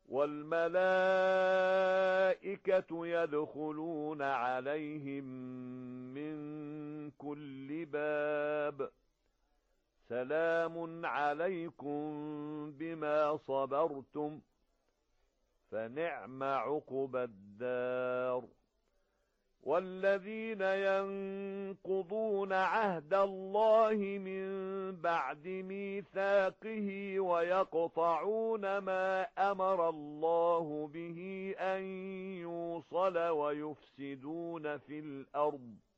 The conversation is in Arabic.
والملائكة يدخلون عليهم من كل باب سلام عليكم بما صبرتم فنعم عقبى الدار والذين ينقضون عهد الله من بعد ميثاقه ويقطعون ما أمر الله به أن يوصل ويفسدون في الأرض